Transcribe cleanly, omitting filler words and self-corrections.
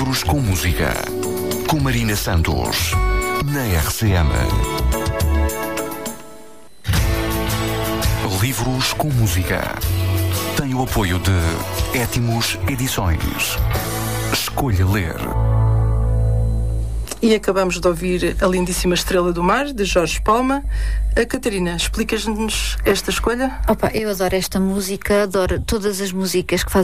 Livros com Música, com Marina Santos, na RCM. Livros com Música tem o apoio de Étimos Edições. Escolha ler. E acabamos de ouvir A Lindíssima Estrela do Mar, de Jorge Palma. A Catarina, explicas-nos esta escolha? Eu adoro esta música, adoro todas as músicas que fazem